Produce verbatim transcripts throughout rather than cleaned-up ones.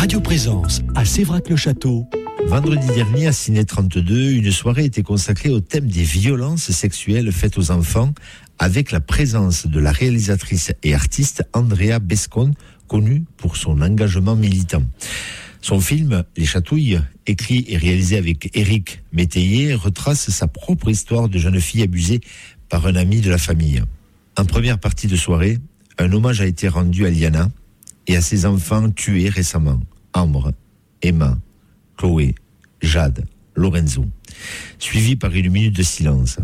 Radio Présence à Sévrac-le-Château. Vendredi dernier, à Ciné trente-deux, une soirée était consacrée au thème des violences sexuelles faites aux enfants, avec la présence de la réalisatrice et artiste Andrea Bescon, connue pour son engagement militant. Son film « Les Chatouilles », écrit et réalisé avec Éric Métayer, retrace sa propre histoire de jeune fille abusée par un ami de la famille. En première partie de soirée, un hommage a été rendu à Liana et à ses enfants tués récemment, Ambre, Emma, Chloé, Jade, Lorenzo, suivi par une minute de silence.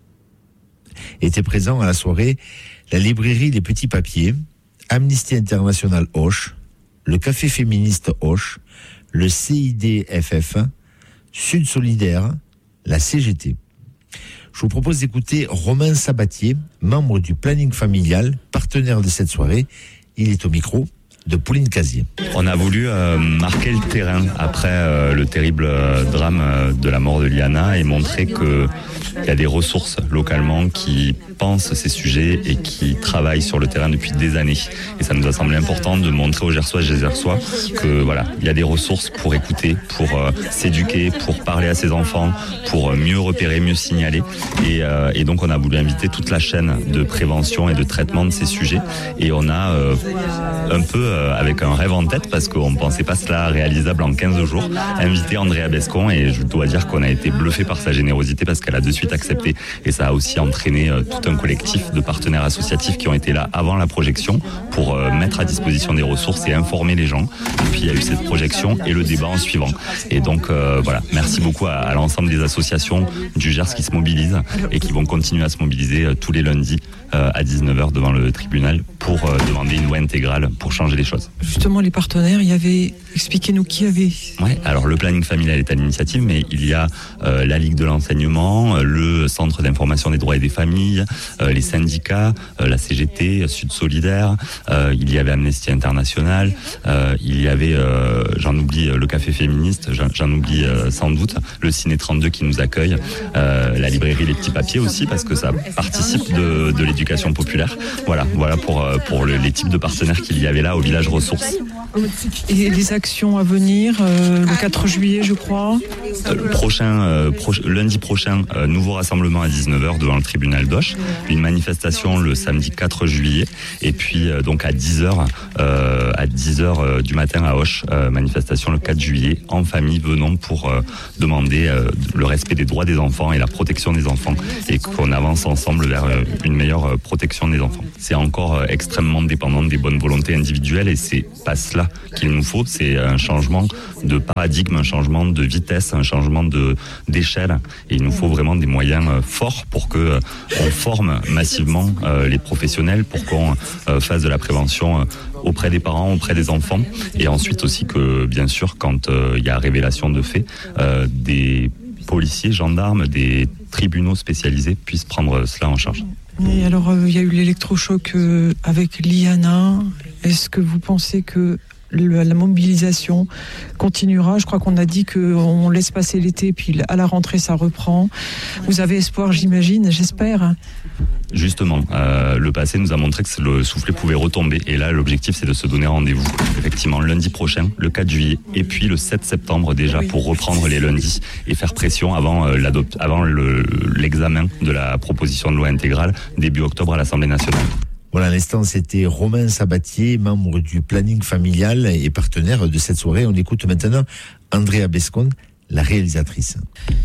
Étaient présents à la soirée la librairie Les Petits Papiers, Amnesty International Auch, le Café Féministe Auch, le C I D F F, Sud Solidaire, la C G T. Je vous propose d'écouter Romain Sabatier, membre du planning familial, partenaire de cette soirée. Il est au micro de Pauline Casier. On a voulu euh, marquer le terrain après euh, le terrible euh, drame euh, de la mort de Liana et montrer que il y a des ressources localement qui pensent ces sujets et qui travaillent sur le terrain depuis des années. Et ça nous a semblé important de montrer aux Gersoises et Gersois que voilà, il y a des ressources pour écouter, pour euh, s'éduquer, pour parler à ses enfants, pour euh, mieux repérer, mieux signaler. Et, euh, et donc on a voulu inviter toute la chaîne de prévention et de traitement de ces sujets. Et on a euh, un peu euh, avec un rêve en tête, parce qu'on ne pensait pas cela réalisable en quinze jours, invité Andrea Bescon, et je dois dire qu'on a été bluffé par sa générosité parce qu'elle a de suite accepté, et ça a aussi entraîné euh, tout un collectif de partenaires associatifs qui ont été là avant la projection pour euh, mettre à disposition des ressources et informer les gens. Et puis il y a eu cette projection et le débat en suivant. Et donc euh, voilà, merci beaucoup à, à l'ensemble des associations du Gers qui se mobilisent et qui vont continuer à se mobiliser euh, tous les lundis euh, à dix-neuf heures devant le tribunal pour euh, demander une loi intégrale pour changer les choses. Justement, les partenaires, il y avait, expliquez-nous qui y avait. Ouais, alors le planning familial est à l'initiative, mais il y a euh, la Ligue de l'enseignement, le Centre d'information des droits et des familles, euh, les syndicats, euh, la C G T, Sud Solidaire, euh, il y avait Amnesty International, euh, il y avait, euh, j'en oublie, le Café Féministe, j'en, j'en oublie euh, sans doute, le Ciné trente-deux qui nous accueille, euh, la librairie Les Petits Papiers aussi, parce que ça participe de, de l'éducation populaire. Voilà, voilà pour, pour le, les types de partenaires qu'il y avait là au village ressources. Et les actions à venir, euh, le quatre juillet, je crois. Euh, prochain, euh, pro- lundi prochain, euh, nouveau rassemblement à dix-neuf heures devant le tribunal d'Auch. Une manifestation le samedi quatre juillet. Et puis, euh, donc à dix heures, euh, à dix heures euh, du matin à Auch, euh, manifestation le quatre juillet. En famille, venons pour euh, demander euh, le respect des droits des enfants et la protection des enfants. Et qu'on avance ensemble vers euh, une meilleure euh, protection des enfants. C'est encore euh, extrêmement dépendant des bonnes volontés individuelles, et c'est pas cela qu'il nous faut. C'est un changement de paradigme, un changement de vitesse, un changement de, d'échelle. Et il nous faut vraiment des moyens euh, forts pour que euh, on forme massivement euh, les professionnels, pour qu'on euh, fasse de la prévention euh, auprès des parents, auprès des enfants. Et ensuite aussi que, bien sûr, quand il euh, y a révélation de faits, euh, des policiers, gendarmes, des tribunaux spécialisés puissent prendre cela en charge. Et alors, il euh, y a eu l'électrochoc euh, avec Liana. Est-ce que vous pensez que le, la mobilisation continuera? Je crois qu'on a dit qu'on laisse passer l'été, puis à la rentrée, ça reprend. Vous avez espoir, j'imagine, j'espère. Justement, euh, le passé nous a montré que le soufflet pouvait retomber. Et là, l'objectif, c'est de se donner rendez-vous. Effectivement, lundi prochain, le quatre juillet, et puis le sept septembre déjà, pour reprendre les lundis et faire pression avant, euh, l'adop- avant le, l'examen de la proposition de loi intégrale début octobre à l'Assemblée nationale. Voilà, à l'instant, c'était Romain Sabatier, membre du planning familial et partenaire de cette soirée. On écoute maintenant Andrea Bescon, la réalisatrice.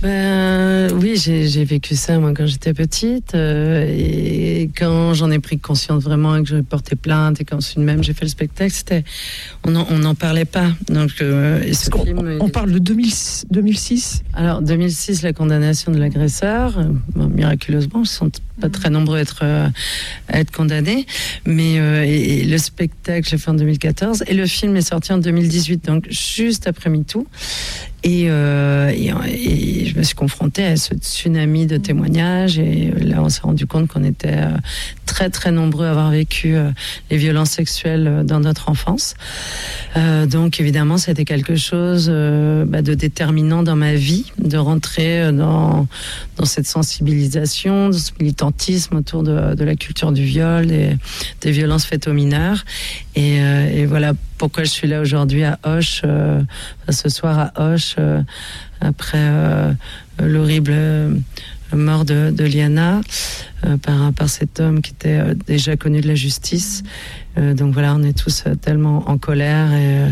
Ben, oui, j'ai, j'ai vécu ça moi quand j'étais petite, euh, et quand j'en ai pris conscience vraiment et que j'ai porté plainte et qu'ensuite même j'ai fait le spectacle, c'était, on n'en on en parlait pas. Donc, euh, et ce film, on, on parle de deux mille six. Alors deux mille six, la condamnation de l'agresseur. Bon, miraculeusement, ils sont pas très nombreux à être, euh, à être condamnés, mais euh, et, et le spectacle j'ai fait en deux mille quatorze et le film est sorti en deux mille dix-huit, donc juste après MeToo. Et, euh, et, et je me suis confrontée à ce tsunami de témoignages, et là on s'est rendu compte qu'on était euh, très très nombreux à avoir vécu euh, les violences sexuelles dans notre enfance. Euh, donc évidemment c'était quelque chose euh, bah, de déterminant dans ma vie, de rentrer dans, dans cette sensibilisation, dans ce militantisme militantisme autour de, de la culture du viol, des, des violences faites aux mineurs. Et, euh, et voilà pourquoi je suis là aujourd'hui à Auch, euh, ce soir à Auch, euh, après euh, l'horrible euh, mort de, de Liana euh, par, par cet homme qui était euh, déjà connu de la justice. Euh, donc voilà, on est tous euh, tellement en colère et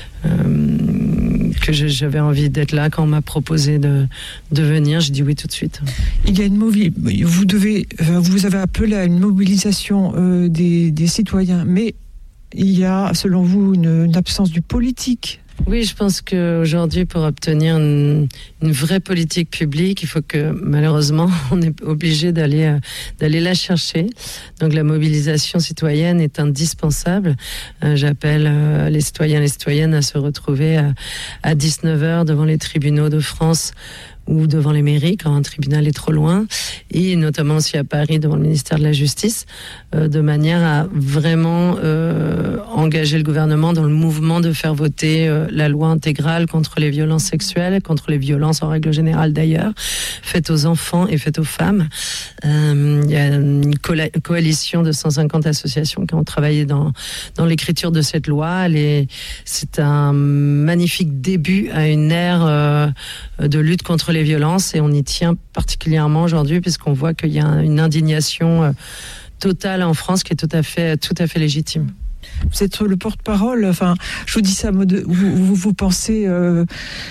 euh, que je, j'avais envie d'être là quand on m'a proposé de, de venir. J'ai dit oui tout de suite. Il y a une movi- vous devez, vous avez appelé à une mobilisation euh, des, des citoyens, mais il y a, selon vous, une, une absence du politique. Oui, je pense qu'aujourd'hui, pour obtenir une, une vraie politique publique, il faut que, malheureusement, on est obligé d'aller, euh, d'aller la chercher. Donc la mobilisation citoyenne est indispensable. Euh, j'appelle euh, les citoyens et les citoyennes à se retrouver à, à dix-neuf heures devant les tribunaux de France ou devant les mairies quand un tribunal est trop loin, et notamment aussi à Paris devant le ministère de la Justice, euh, de manière à vraiment euh, engager le gouvernement dans le mouvement de faire voter euh, la loi intégrale contre les violences sexuelles, contre les violences en règle générale d'ailleurs, faites aux enfants et faites aux femmes. Euh, il y a une co- coalition de cent cinquante associations qui ont travaillé dans, dans l'écriture de cette loi. Elle est, c'est un magnifique début à une ère euh, de lutte contre les violences, et on y tient particulièrement aujourd'hui puisqu'on voit qu'il y a une indignation euh, totale en France qui est tout à fait, tout à fait légitime. Vous êtes le porte-parole, enfin, je vous dis ça, vous, vous, vous pensez euh,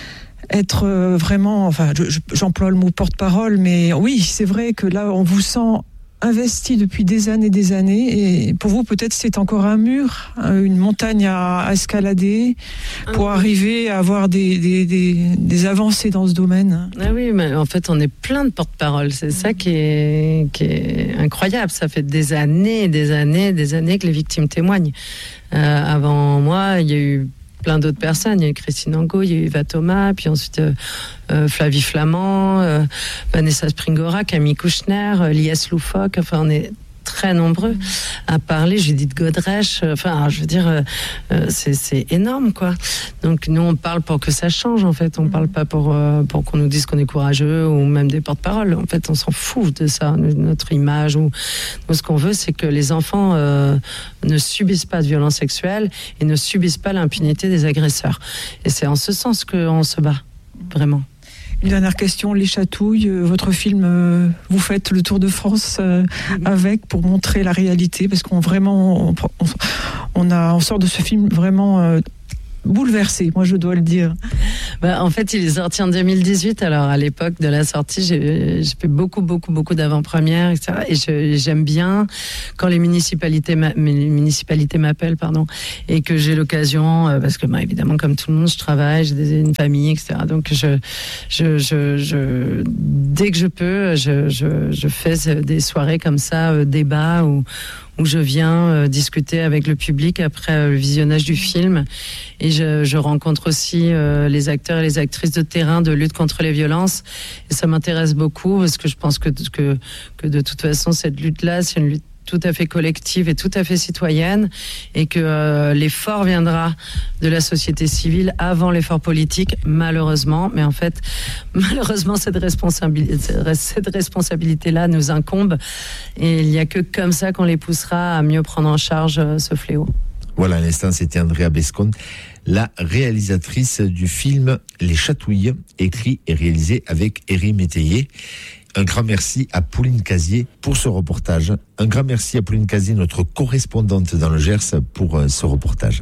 être euh, vraiment, enfin, je, j'emploie le mot porte-parole, mais oui, c'est vrai que là, on vous sent investi depuis des années et des années, et pour vous peut-être c'est encore un mur, une montagne à, à escalader pour arriver à avoir des, des, des, des avancées dans ce domaine. Ah oui, mais en fait on est plein de porte-parole, c'est ça qui est, qui est incroyable. Ça fait des années, des années, des années que les victimes témoignent. Euh, avant moi, il y a eu plein d'autres personnes. Il y a eu Christine Angot, il y a eu Eva Thomas, puis ensuite euh, euh, Flavie Flamand, euh, Vanessa Springora, Camille Kouchner, euh, Lies Loufoque. Enfin, on est très nombreux à parler. Judith Godrèche. Euh, enfin, je veux dire, euh, c'est, c'est énorme, quoi. Donc, nous, on parle pour que ça change, en fait. On ne parle pas pour, euh, pour qu'on nous dise qu'on est courageux ou même des porte-paroles. En fait, on s'en fout de ça, notre image. Ou... Nous, ce qu'on veut, c'est que les enfants euh, ne subissent pas de violences sexuelles et ne subissent pas l'impunité des agresseurs. Et c'est en ce sens qu'on se bat, vraiment. Une dernière question, Les Chatouilles, euh, votre film, euh, vous faites le tour de France euh, mm-hmm. avec pour montrer la réalité, parce qu'on vraiment, on, on, on, a, on sort de ce film vraiment euh, bouleversé, moi je dois le dire. Bah, en fait, il est sorti en deux mille dix-huit. Alors, à l'époque de la sortie, j'ai, j'ai fait beaucoup, beaucoup, beaucoup d'avant-premières, et cetera. Et je, j'aime bien quand les municipalités, m'a, les municipalités m'appellent, pardon, et que j'ai l'occasion, euh, parce que, bah, évidemment, comme tout le monde, je travaille, j'ai des, une famille, et cetera. Donc, je, je, je, je, dès que je peux, je, je, je fais des soirées comme ça, euh, débats, où où je viens euh, discuter avec le public après euh, le visionnage du film, et je, je rencontre aussi euh, les acteurs et les actrices de terrain de lutte contre les violences, et ça m'intéresse beaucoup parce que je pense que, que, que de toute façon cette lutte-là, c'est une lutte tout à fait collective et tout à fait citoyenne, et que euh, l'effort viendra de la société civile avant l'effort politique, malheureusement. Mais en fait, malheureusement, cette responsabilité, cette responsabilité-là nous incombe, et il n'y a que comme ça qu'on les poussera à mieux prendre en charge euh, ce fléau. Voilà, à l'instant, c'était Andrea Bescon, la réalisatrice du film Les Chatouilles, écrit et réalisé avec Éric Métayer. Un grand merci à Pauline Casier pour ce reportage. Un grand merci à Pauline Casier, notre correspondante dans le Gers, pour ce reportage.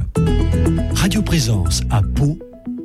Radio Présence à Pau,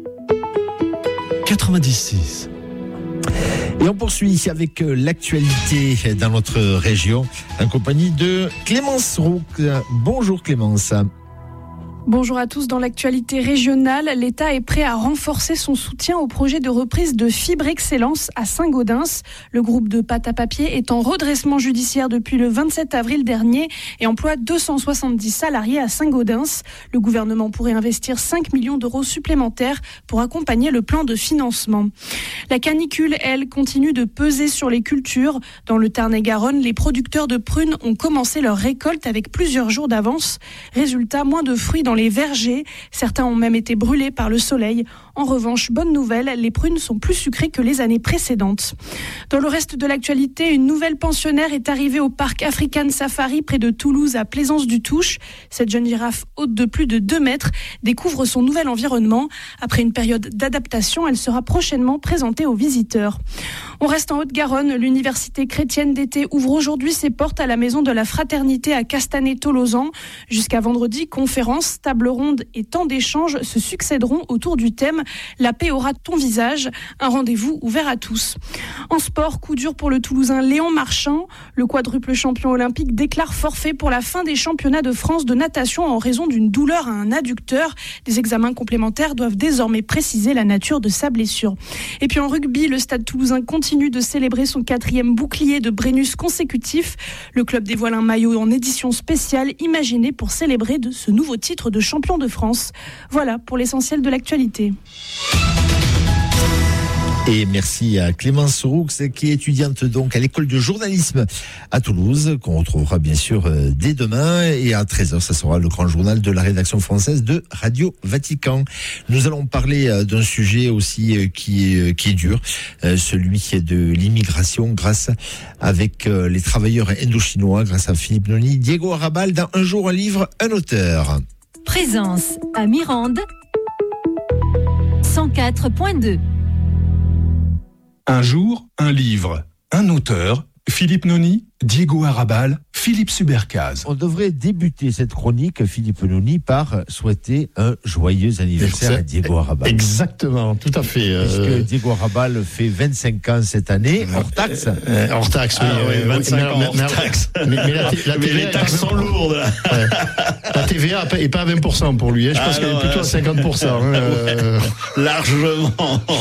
quatre-vingt-dix-six. Et on poursuit avec l'actualité dans notre région, en compagnie de Clémence Roux. Bonjour Clémence. Bonjour à tous. Dans l'actualité régionale, l'État est prêt à renforcer son soutien au projet de reprise de Fibre Excellence à Saint-Gaudens. Le groupe de pâte à papier est en redressement judiciaire depuis le vingt-sept avril dernier et emploie deux cent soixante-dix salariés à Saint-Gaudens. Le gouvernement pourrait investir cinq millions d'euros supplémentaires pour accompagner le plan de financement. La canicule, elle, continue de peser sur les cultures. Dans le Tarn-et-Garonne, les producteurs de prunes ont commencé leur récolte avec plusieurs jours d'avance. Résultat, moins de fruits dans dans les vergers. Certains ont même été brûlés par le soleil. En revanche, bonne nouvelle, les prunes sont plus sucrées que les années précédentes. Dans le reste de l'actualité, une nouvelle pensionnaire est arrivée au parc African Safari près de Toulouse à Plaisance-du-Touche. Cette jeune girafe haute de plus de deux mètres découvre son nouvel environnement. Après une période d'adaptation, elle sera prochainement présentée aux visiteurs. On reste en Haute-Garonne. L'université chrétienne d'été ouvre aujourd'hui ses portes à la maison de la Fraternité à Castanet-Tolosan. Jusqu'à vendredi, conférences, tables rondes et temps d'échange se succéderont autour du thème « La paix aura ton visage ». Un rendez-vous ouvert à tous. En sport, coup dur pour le Toulousain Léon Marchand. Le quadruple champion olympique déclare forfait pour la fin des championnats de France de natation en raison d'une douleur à un adducteur. Des examens complémentaires doivent désormais préciser la nature de sa blessure. Et puis en rugby, le Stade Toulousain continue de célébrer son quatrième bouclier de Brennus consécutif. Le club dévoile un maillot en édition spéciale imaginé pour célébrer de ce nouveau titre de champion de France. Voilà pour l'essentiel de l'actualité. Et merci à Clémence Roux, qui est étudiante donc à l'école de journalisme à Toulouse, qu'on retrouvera bien sûr dès demain. Et à treize heures, ça sera le grand journal de la rédaction française de Radio Vatican. Nous allons parler d'un sujet aussi qui est, qui est dur, celui de l'immigration, grâce avec les travailleurs indo-chinois, grâce à Philippe Noni. Diego Arrabal, dans Un jour, un livre, un auteur. Présence à Mirande, cent quatre point deux. Un jour, un livre, un auteur, Philippe Noni, Diego Arrabal, Philippe Subercaz. On devrait débuter cette chronique, Philippe Noni, par souhaiter un joyeux anniversaire à Diego Arrabal. Exactement, tout à fait. Puisque euh... Diego Arrabal fait vingt-cinq ans cette année, hors taxe. Euh, hors taxe, oui. Ah, ouais, vingt-cinq ans hors taxe. Mais, mais, mais, la, la mais les taxes sont lourdes. Là. Ouais. La T V A n'est pas à vingt pour cent pour lui, hein. Je pense ah, qu'elle est plutôt à cinquante pour cent. Hein. Euh... Largement.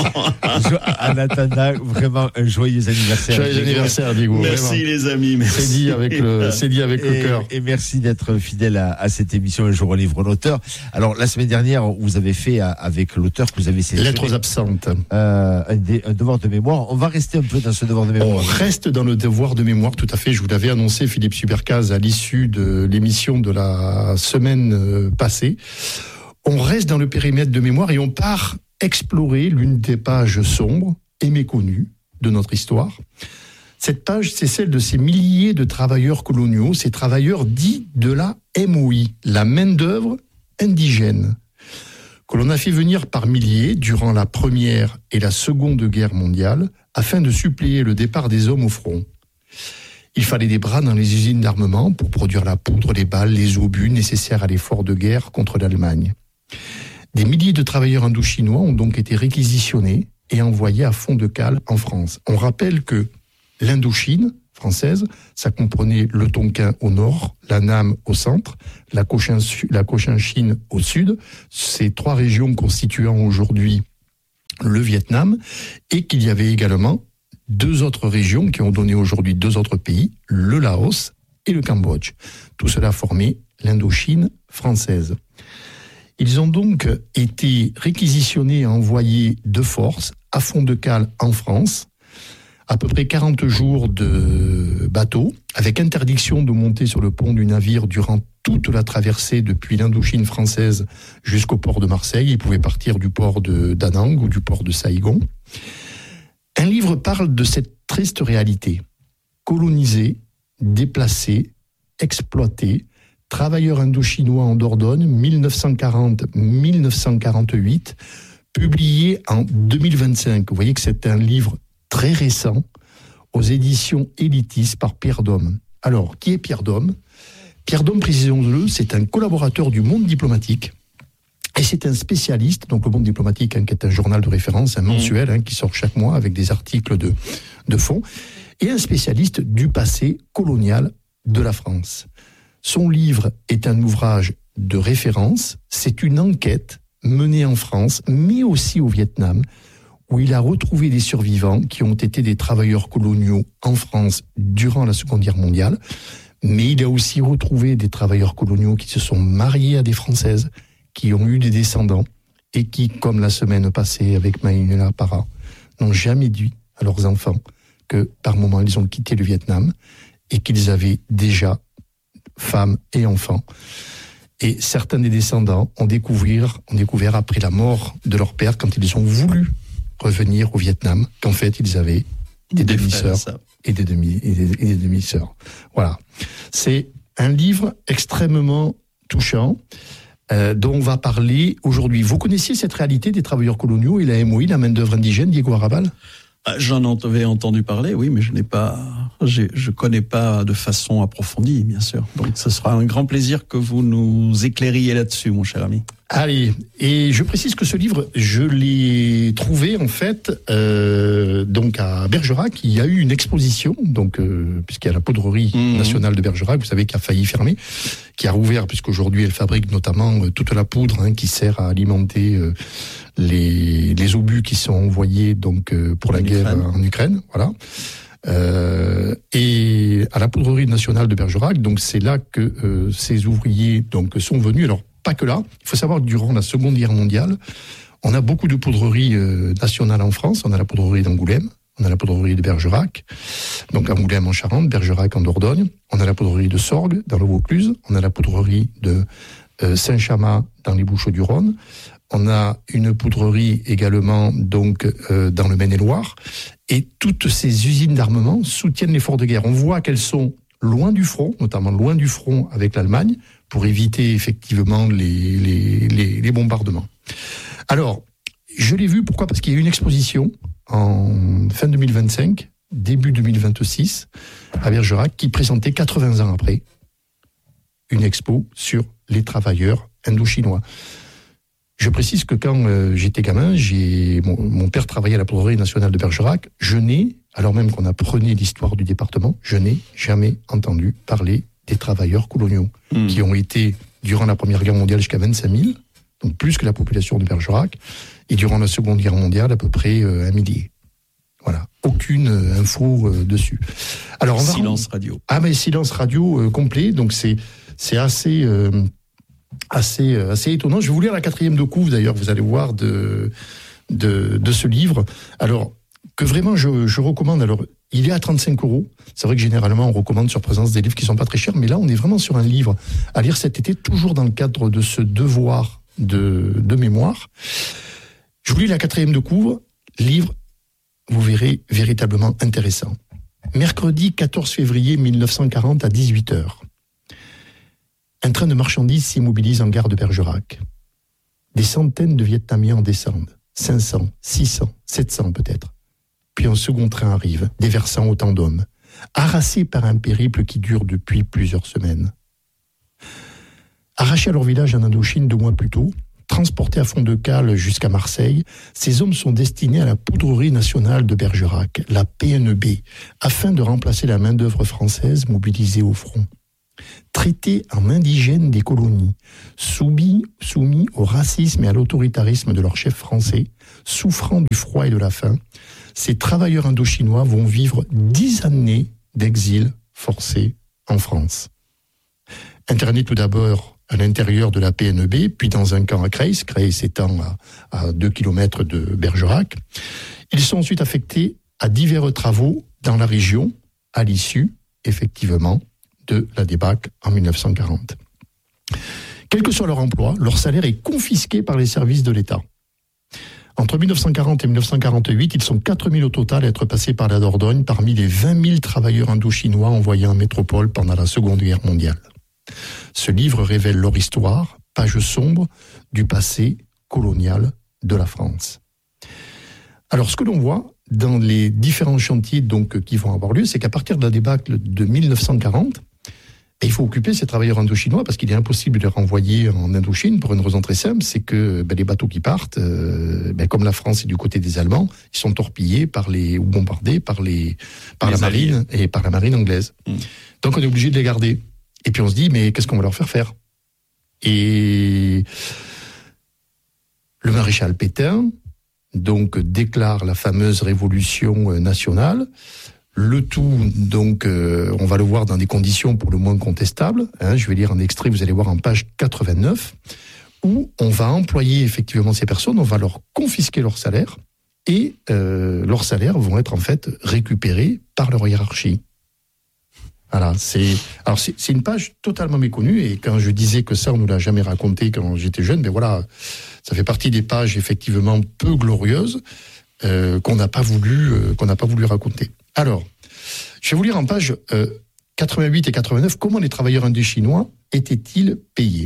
En attendant, vraiment un joyeux anniversaire. Joyeux Diego. anniversaire, Diego. Merci vraiment. Les amis, merci. C'est dit avec le, c'est dit avec et, le cœur. Et merci d'être fidèle à, à cette émission Un jour, un livre, un auteur. Alors, la semaine dernière, vous avez fait avec l'auteur que vous avez sélectionné. Lettres absentes. Euh, un, dé, un devoir de mémoire. On va rester un peu dans ce devoir de mémoire. On reste dans le devoir de mémoire, tout à fait. Je vous l'avais annoncé, Philippe Subercaz, à l'issue de l'émission de la semaine passée. On reste dans le périmètre de mémoire et on part explorer l'une des pages sombres et méconnues de notre histoire. Cette page, c'est celle de ces milliers de travailleurs coloniaux, ces travailleurs dits de la M O I, la main-d'œuvre indigène, que l'on a fait venir par milliers durant la Première et la Seconde Guerre mondiale, afin de suppléer le départ des hommes au front. Il fallait des bras dans les usines d'armement pour produire la poudre, les balles, les obus nécessaires à l'effort de guerre contre l'Allemagne. Des milliers de travailleurs indo-chinois ont donc été réquisitionnés et envoyés à fond de cale en France. On rappelle que l'Indochine française, ça comprenait le Tonkin au nord, la Nam au centre, la Cochinchine, la Cochinchine au sud, ces trois régions constituant aujourd'hui le Vietnam, et qu'il y avait également deux autres régions qui ont donné aujourd'hui deux autres pays, le Laos et le Cambodge. Tout cela formait l'Indochine française. Ils ont donc été réquisitionnés et envoyés de force à fond de cale en France, à peu près quarante jours de bateau, avec interdiction de monter sur le pont du navire durant toute la traversée depuis l'Indochine française jusqu'au port de Marseille. Ils pouvaient partir du port de Da Nang ou du port de Saïgon. Un livre parle de cette triste réalité. Colonisés, déplacés, exploités, travailleurs indo-chinois en Dordogne, mille neuf cent quarante à mille neuf cent quarante-huit, publié en deux mille vingt-cinq. Vous voyez que c'est un livre très récent, aux éditions Élitis par Pierre Dôme. Alors, qui est Pierre Dôme ? Pierre Dôme, précisons-le, c'est un collaborateur du Monde diplomatique, et c'est un spécialiste, donc le Monde diplomatique, hein, qui est un journal de référence, un mensuel, hein, qui sort chaque mois avec des articles de, de fond, et un spécialiste du passé colonial de la France. Son livre est un ouvrage de référence, c'est une enquête menée en France, mais aussi au Vietnam, où il a retrouvé des survivants qui ont été des travailleurs coloniaux en France durant la Seconde Guerre mondiale, mais il a aussi retrouvé des travailleurs coloniaux qui se sont mariés à des Françaises, qui ont eu des descendants, et qui, comme la semaine passée avec Maïnula Para, n'ont jamais dit à leurs enfants que par moment ils ont quitté le Vietnam, et qu'ils avaient déjà femmes et enfants, Et certains des descendants ont découvert, ont découvert après la mort de leur père, quand ils ont voulu revenir au Vietnam, qu'en fait, ils avaient des, des demi-sœurs et des, demi, et, des, et des demi-sœurs. Voilà. C'est un livre extrêmement touchant, euh, dont on va parler aujourd'hui. Vous connaissiez cette réalité des travailleurs coloniaux et la M O I, la main-d'œuvre indigène, Diego Arrabal ? J'en avais entendu parler, oui, mais je n'ai pas, je, je connais pas de façon approfondie, bien sûr. Donc, ce sera un grand plaisir que vous nous éclairiez là-dessus, mon cher ami. Allez, et je précise que ce livre, je l'ai trouvé en fait, euh, donc à Bergerac. Il y a eu une exposition, donc euh, puisqu'il y a la poudrerie mmh. nationale de Bergerac, vous savez, qui a failli fermer, qui a rouvert puisqu'aujourd'hui elle fabrique notamment euh, toute la poudre hein, qui sert à alimenter euh, les, les obus qui sont envoyés donc euh, pour la en guerre Ukraine. en Ukraine, voilà. Euh, et à la poudrerie nationale de Bergerac, donc c'est là que euh, ces ouvriers donc sont venus. Alors pas que là, il faut savoir que durant la Seconde Guerre mondiale, on a beaucoup de poudreries euh, nationales en France. On a la poudrerie d'Angoulême, on a la poudrerie de Bergerac, donc Angoulême en Charente, Bergerac en Dordogne. On a la poudrerie de Sorgues dans le Vaucluse. On a la poudrerie de euh, Saint-Chamas dans les Bouches-du-Rhône. On a une poudrerie également donc euh, dans le Maine-et-Loire. Et toutes ces usines d'armement soutiennent l'effort de guerre. On voit qu'elles sont loin du front, notamment loin du front avec l'Allemagne, pour éviter effectivement les, les, les, les bombardements. Alors, je l'ai vu, pourquoi ? Parce qu'il y a eu une exposition en fin deux mille vingt-cinq, début deux mille vingt-six, à Bergerac, qui présentait quatre-vingts ans après une expo sur les travailleurs indo-chinois. Je précise que quand euh, j'étais gamin, j'ai, mon, mon père travaillait à la poudrerie nationale de Bergerac. Je n'ai, alors même qu'on apprenait l'histoire du département, je n'ai jamais entendu parler des travailleurs coloniaux, mmh. qui ont été, durant la Première Guerre mondiale, jusqu'à vingt-cinq mille, donc plus que la population de Bergerac, et durant la Seconde Guerre mondiale, à peu près euh, un millier. Voilà, aucune euh, info euh, dessus. Alors, on va silence rend... radio. Ah, mais silence radio euh, complet, donc c'est, c'est assez... Euh, assez assez étonnant. Je vais vous lire la quatrième de couve d'ailleurs, vous allez voir de de, de ce livre. Alors que vraiment je, je recommande. Alors il est à trente-cinq euros. C'est vrai que généralement on recommande sur Présence des livres qui sont pas très chers, mais là on est vraiment sur un livre à lire cet été, toujours dans le cadre de ce devoir de de mémoire. Je vous lis la quatrième de couve. Livre, vous verrez, véritablement intéressant. Mercredi quatorze février mille neuf cent quarante à dix-huit heures. Un train de marchandises s'immobilise en gare de Bergerac. Des centaines de Vietnamiens en descendent. cinq cents, six cents, sept cents peut-être. Puis un second train arrive, déversant autant d'hommes, harassés par un périple qui dure depuis plusieurs semaines. Arrachés à leur village en Indochine deux mois plus tôt, transportés à fond de cale jusqu'à Marseille, ces hommes sont destinés à la poudrerie nationale de Bergerac, la P N B, afin de remplacer la main-d'œuvre française mobilisée au front. Traités en indigènes des colonies, soumis, soumis au racisme et à l'autoritarisme de leur chef français, souffrant du froid et de la faim, ces travailleurs indochinois vont vivre dix années d'exil forcé en France. Internés tout d'abord à l'intérieur de la P N B, puis dans un camp à Creil, Creil s'étend à, à deux kilomètres de Bergerac, ils sont ensuite affectés à divers travaux dans la région, à l'issue, effectivement, de la débâcle en mille neuf cent quarante. Quel que soit leur emploi, leur salaire est confisqué par les services de l'État. Entre mille neuf cent quarante et mille neuf cent quarante-huit, ils sont quatre mille au total à être passés par la Dordogne parmi les vingt mille travailleurs indochinois envoyés en métropole pendant la Seconde Guerre mondiale. Ce livre révèle leur histoire, page sombre du passé colonial de la France. Alors, ce que l'on voit dans les différents chantiers donc, qui vont avoir lieu, c'est qu'à partir de la débâcle de mille neuf cent quarante, et il faut occuper ces travailleurs indochinois parce qu'il est impossible de les renvoyer en Indochine pour une raison très simple, c'est que ben, les bateaux qui partent, euh, ben, comme la France est du côté des Allemands, ils sont torpillés par les, ou bombardés par, les, par les la alliés. marine et par la marine anglaise. Mmh. Donc on est obligé de les garder. Et puis on se dit, mais qu'est-ce qu'on va leur faire faire ? Et le maréchal Pétain donc déclare la fameuse révolution nationale. Le tout, donc, euh, on va le voir dans des conditions pour le moins contestables. Hein, je vais lire un extrait, vous allez voir en page quatre-vingt-neuf, où on va employer effectivement ces personnes, on va leur confisquer leur salaire, et euh, leurs salaires vont être en fait récupérés par leur hiérarchie. Voilà, c'est alors c'est, c'est une page totalement méconnue, et quand je disais que ça on nous l'a jamais raconté quand j'étais jeune, ben voilà, ça fait partie des pages effectivement peu glorieuses euh, qu'on n'a pas voulu euh, qu'on n'a pas voulu raconter. Alors, je vais vous lire en page euh, quatre-vingt-huit et quatre-vingt-neuf comment les travailleurs indochinois étaient-ils payés.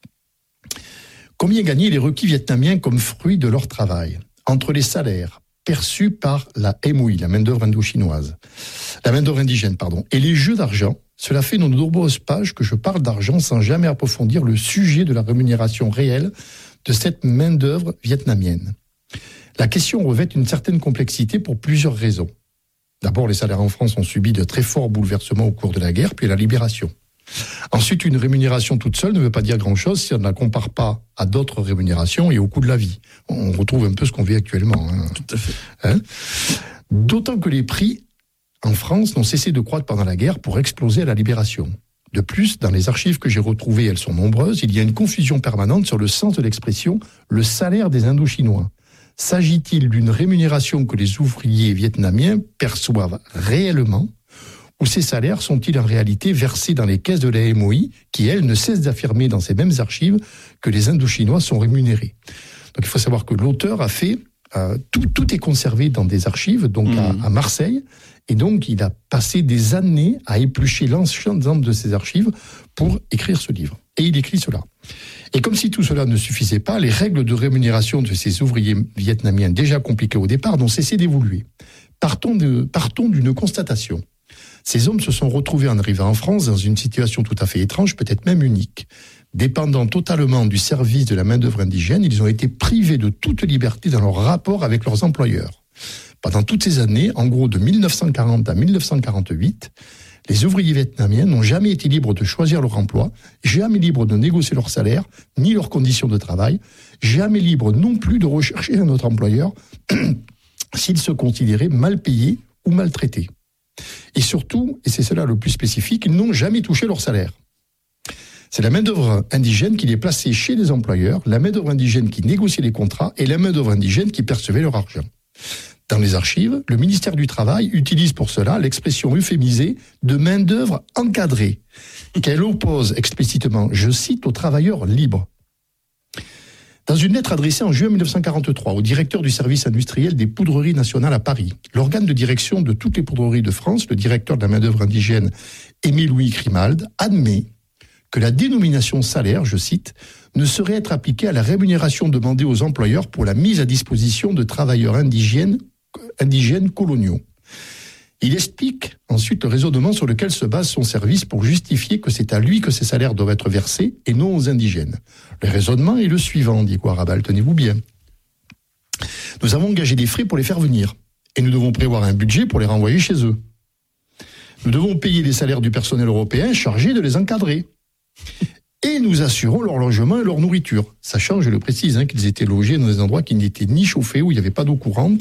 Combien gagnaient les requis vietnamiens comme fruit de leur travail? Entre les salaires perçus par la M O I, la main-d'œuvre indo-chinoise, la main-d'œuvre indigène, pardon, et les jeux d'argent, cela fait de nombreuses pages que je parle d'argent sans jamais approfondir le sujet de la rémunération réelle de cette main-d'œuvre vietnamienne. La question revêt une certaine complexité pour plusieurs raisons. D'abord, les salaires en France ont subi de très forts bouleversements au cours de la guerre, puis la libération. Ensuite, une rémunération toute seule ne veut pas dire grand-chose si on ne la compare pas à d'autres rémunérations et au coût de la vie. On retrouve un peu ce qu'on vit actuellement. Hein. Tout à fait. Hein? D'autant que les prix en France n'ont cessé de croître pendant la guerre pour exploser à la libération. De plus, dans les archives que j'ai retrouvées, elles sont nombreuses, il y a une confusion permanente sur le sens de l'expression « le salaire des Indochinois ». S'agit-il d'une rémunération que les ouvriers vietnamiens perçoivent réellement, ou ces salaires sont-ils en réalité versés dans les caisses de la M O I, qui, elle, ne cesse d'affirmer dans ces mêmes archives que les Indochinois sont rémunérés? Donc il faut savoir que l'auteur a fait, euh, tout, tout est conservé dans des archives, donc mmh. à, à Marseille, et donc il a passé des années à éplucher l'ensemble de ces archives pour écrire ce livre. Et il écrit cela. Et comme si tout cela ne suffisait pas, les règles de rémunération de ces ouvriers vietnamiens déjà compliquées au départ n'ont cessé d'évoluer. Partons, de, partons d'une constatation. Ces hommes se sont retrouvés en arrivant en France dans une situation tout à fait étrange, peut-être même unique. Dépendant totalement du service de la main-d'œuvre indigène, ils ont été privés de toute liberté dans leur rapport avec leurs employeurs. Pendant toutes ces années, en gros de mille neuf cent quarante à mille neuf cent quarante-huit, les ouvriers vietnamiens n'ont jamais été libres de choisir leur emploi, jamais libres de négocier leur salaire, ni leurs conditions de travail, jamais libres non plus de rechercher un autre employeur s'ils se considéraient mal payés ou maltraités. Et surtout, et c'est cela le plus spécifique, ils n'ont jamais touché leur salaire. C'est la main-d'œuvre indigène qui les plaçait chez les employeurs, la main-d'œuvre indigène qui négociait les contrats et la main-d'œuvre indigène qui percevait leur argent. Dans les archives, le ministère du Travail utilise pour cela l'expression euphémisée de main-d'œuvre encadrée, qu'elle oppose explicitement, je cite, aux travailleurs libres. Dans une lettre adressée en juin mille neuf cent quarante-trois au directeur du service industriel des poudreries nationales à Paris, l'organe de direction de toutes les poudreries de France, le directeur de la main-d'œuvre indigène Aimé-Louis Grimald, admet que la dénomination salaire, je cite, ne saurait être appliquée à la rémunération demandée aux employeurs pour la mise à disposition de travailleurs indigènes, indigènes coloniaux. Il explique ensuite le raisonnement sur lequel se base son service pour justifier que c'est à lui que ces salaires doivent être versés et non aux indigènes. Le raisonnement est le suivant, dit Guarabal, tenez-vous bien. Nous avons engagé des frais pour les faire venir et nous devons prévoir un budget pour les renvoyer chez eux. Nous devons payer les salaires du personnel européen chargé de les encadrer. Et nous assurons leur logement et leur nourriture, sachant, je le précise, hein, qu'ils étaient logés dans des endroits qui n'étaient ni chauffés, où il n'y avait pas d'eau courante,